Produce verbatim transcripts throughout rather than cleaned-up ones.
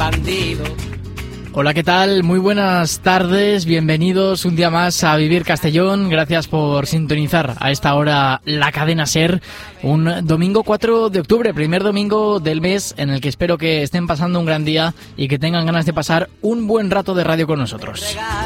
bandido. Hola, ¿qué tal? Muy buenas tardes, bienvenidos un día más a Vivir Castellón. Gracias por sintonizar a esta hora la cadena SER. Un domingo cuatro de octubre, primer domingo del mes, en el que espero que estén pasando un gran día y que tengan ganas de pasar un buen rato de radio con nosotros.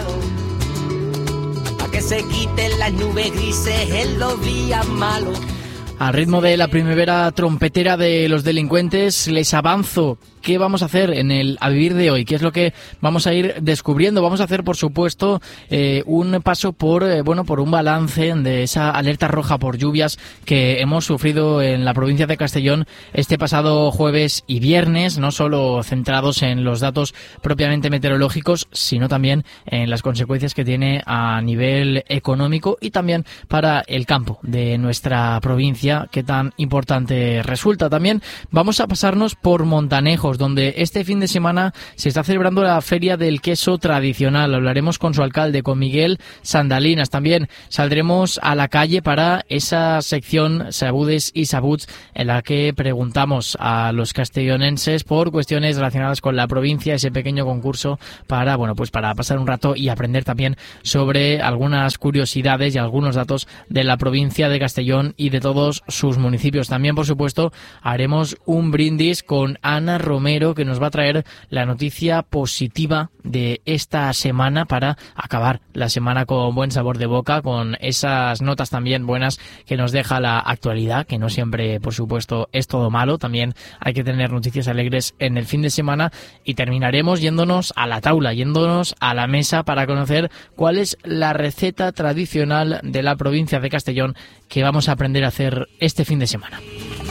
Pa' que se quiten las nubes grises en los días malos. Al ritmo de la primavera trompetera de los delincuentes, les avanzo qué vamos a hacer en el A Vivir de hoy, qué es lo que vamos a ir descubriendo. Vamos a hacer, por supuesto, eh, un paso por eh, bueno por un balance de esa alerta roja por lluvias que hemos sufrido en la provincia de Castellón este pasado jueves y viernes, no solo centrados en los datos propiamente meteorológicos, sino también en las consecuencias que tiene a nivel económico y también para el campo de nuestra provincia, que tan importante resulta. También vamos a pasarnos por Montanejos, donde este fin de semana se está celebrando la Feria del Queso Tradicional. Hablaremos con su alcalde, con Miguel Sandalinas. También saldremos a la calle para esa sección Sabudes y Sabuts, en la que preguntamos a los castellonenses por cuestiones relacionadas con la provincia, ese pequeño concurso para, bueno, pues para pasar un rato y aprender también sobre algunas curiosidades y algunos datos de la provincia de Castellón y de todos sus municipios. También, por supuesto, haremos un brindis con Ana Romero, que nos va a traer la noticia positiva de esta semana para acabar la semana con buen sabor de boca, con esas notas también buenas que nos deja la actualidad, que no siempre, por supuesto, es todo malo. También hay que tener noticias alegres en el fin de semana, y terminaremos yéndonos a la taula, yéndonos a la mesa para conocer cuál es la receta tradicional de la provincia de Castellón que vamos a aprender a hacer este fin de semana.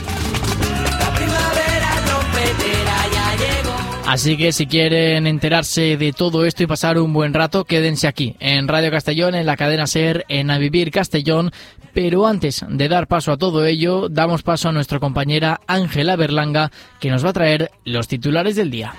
Así que si quieren enterarse de todo esto y pasar un buen rato, quédense aquí, en Radio Castellón, en la cadena SER, en A Vivir Castellón. Pero antes de dar paso a todo ello, damos paso a nuestra compañera Ángela Berlanga, que nos va a traer los titulares del día.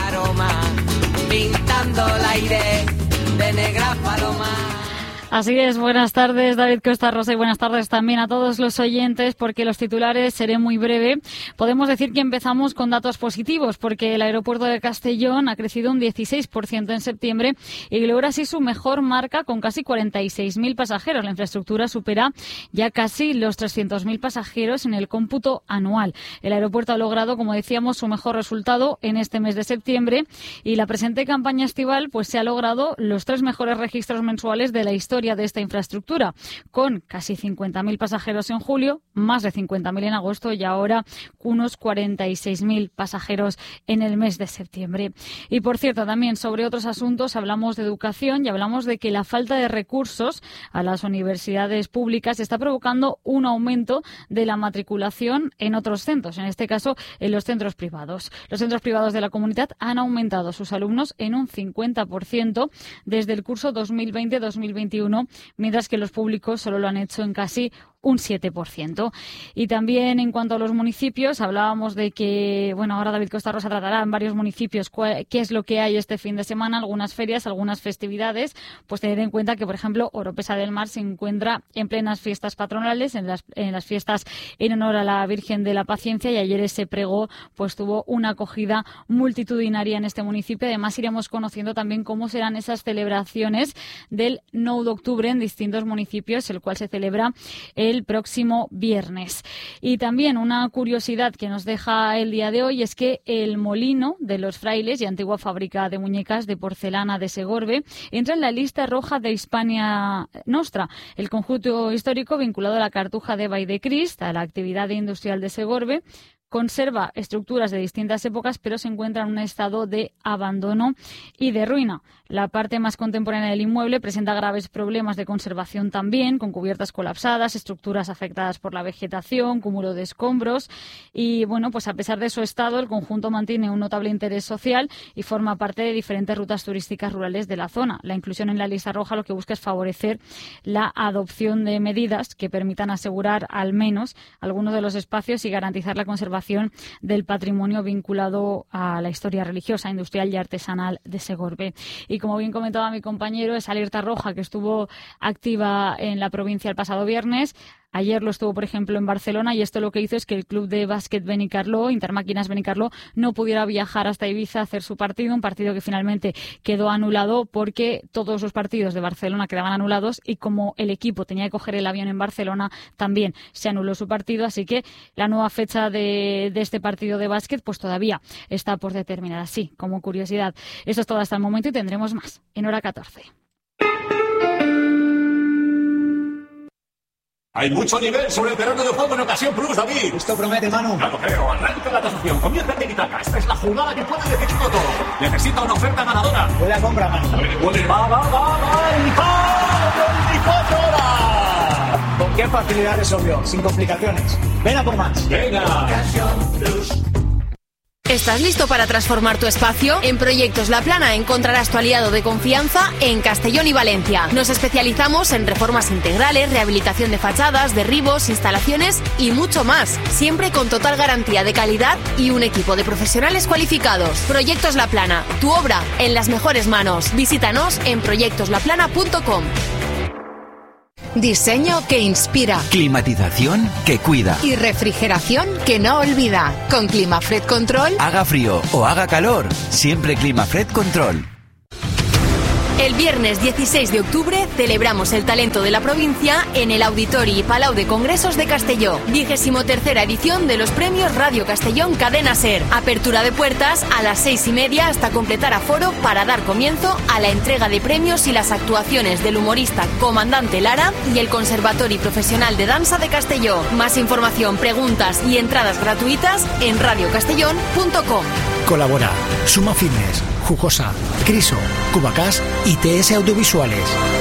Así es, buenas tardes David Costa Rosa y buenas tardes también a todos los oyentes, porque los titulares seré muy breve. Podemos decir que empezamos con datos positivos, porque el aeropuerto de Castellón ha crecido un dieciséis por ciento en septiembre y logra así su mejor marca con casi cuarenta y seis mil pasajeros. La infraestructura supera ya casi los trescientos mil pasajeros en el cómputo anual. El aeropuerto ha logrado, como decíamos, su mejor resultado en este mes de septiembre, y la presente campaña estival pues se ha logrado los tres mejores registros mensuales de la historia de esta infraestructura, con casi cincuenta mil pasajeros en julio, más de cincuenta mil en agosto y ahora unos cuarenta y seis mil pasajeros en el mes de septiembre. Y por cierto, también sobre otros asuntos hablamos de educación y hablamos de que la falta de recursos a las universidades públicas está provocando un aumento de la matriculación en otros centros, en este caso en los centros privados. Los centros privados de la comunidad han aumentado sus alumnos en un cincuenta por ciento desde el curso dos mil veinte dos mil veintiuno, mientras que los públicos solo lo han hecho en casi un siete por ciento. Y también en cuanto a los municipios, hablábamos de que, bueno, ahora David Costa Rosa tratará en varios municipios cuál, qué es lo que hay este fin de semana, algunas ferias, algunas festividades. Pues tener en cuenta que, por ejemplo, Oropesa del Mar se encuentra en plenas fiestas patronales, en las, en las fiestas en honor a la Virgen de la Paciencia, y ayer ese pregó pues tuvo una acogida multitudinaria en este municipio. Además, iremos conociendo también cómo serán esas celebraciones del nueve de octubre en distintos municipios, el cual se celebra el próximo viernes. Y también una curiosidad que nos deja el día de hoy es que el Molino de los Frailes y antigua fábrica de muñecas de porcelana de Segorbe entra en la lista roja de Hispania Nostra, el conjunto histórico vinculado a la Cartuja de Vall de Crist, a la actividad industrial de Segorbe. Conserva estructuras de distintas épocas, pero se encuentra en un estado de abandono y de ruina. La parte más contemporánea del inmueble presenta graves problemas de conservación también, con cubiertas colapsadas, estructuras afectadas por la vegetación, cúmulo de escombros. Y bueno, pues a pesar de su estado, el conjunto mantiene un notable interés social y forma parte de diferentes rutas turísticas rurales de la zona. La inclusión en la lista roja lo que busca es favorecer la adopción de medidas que permitan asegurar al menos algunos de los espacios y garantizar la conservación del patrimonio vinculado a la historia religiosa, industrial y artesanal de Segorbe. Y como bien comentaba mi compañero, esa alerta roja que estuvo activa en la provincia el pasado viernes Ayer lo estuvo, por ejemplo, en Barcelona, y esto lo que hizo es que el club de básquet Benicarló, Intermáquinas Benicarló, no pudiera viajar hasta Ibiza a hacer su partido, un partido que finalmente quedó anulado porque todos los partidos de Barcelona quedaban anulados, y como el equipo tenía que coger el avión en Barcelona, también se anuló su partido, así que la nueva fecha de, de este partido de básquet pues todavía está por determinar. Así, como curiosidad. Eso es todo hasta el momento y tendremos más en Hora catorce. Hay mucho nivel sobre el terreno de juego en Ocasión Plus, David. Esto promete, Manu. Ya lo creo. Arranca la tasación. Comienza el tiki-taka. Esta es la jugada que puede decidirlo todo. Necesita una oferta ganadora. Puede a compra, Manu. Puede, puede. Va, va, va, va. ¡Y veinticuatro horas! Con qué facilidad resolvió. Sin complicaciones. Ven a por más. Venga. Ocasión Plus. ¿Estás listo para transformar tu espacio? En Proyectos La Plana encontrarás tu aliado de confianza en Castellón y Valencia. Nos especializamos en reformas integrales, rehabilitación de fachadas, derribos, instalaciones y mucho más. Siempre con total garantía de calidad y un equipo de profesionales cualificados. Proyectos La Plana, tu obra en las mejores manos. Visítanos en proyectos la plana punto com. Diseño que inspira. Climatización que cuida. Y refrigeración que no olvida. Con Climafred Control. Haga frío o haga calor, siempre Climafred Control. El viernes dieciséis de octubre celebramos el talento de la provincia en el Auditori y Palau de Congresos de Castelló. Vigésimo tercera edición de los premios Radio Castellón Cadena Ser. Apertura de puertas a las seis y media hasta completar aforo para dar comienzo a la entrega de premios y las actuaciones del humorista Comandante Lara y el Conservatori Profesional de Danza de Castelló. Más información, preguntas y entradas gratuitas en radio castellón punto com. Colabora Suma Fitness, Jugosa, Criso, Cubacas y T S Audiovisuales.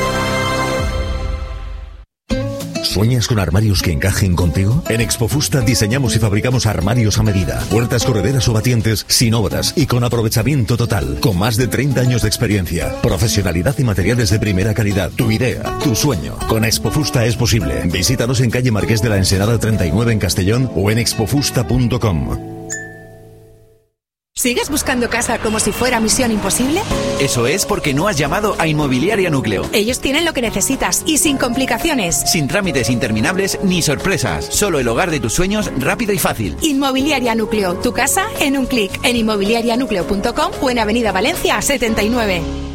¿Sueñas con armarios que encajen contigo? En Expofusta diseñamos y fabricamos armarios a medida, puertas correderas o batientes sin obras y con aprovechamiento total, con más de treinta años de experiencia, profesionalidad y materiales de primera calidad. Tu idea, tu sueño, con Expofusta es posible. Visítanos en calle Marqués de la Ensenada treinta y nueve en Castellón o en expofusta punto com. ¿Sigues buscando casa como si fuera misión imposible? Eso es porque no has llamado a Inmobiliaria Núcleo. Ellos tienen lo que necesitas y sin complicaciones. Sin trámites interminables ni sorpresas. Solo el hogar de tus sueños rápido y fácil. Inmobiliaria Núcleo, tu casa en un clic. En inmobiliaria núcleo punto com o en Avenida Valencia setenta y nueve.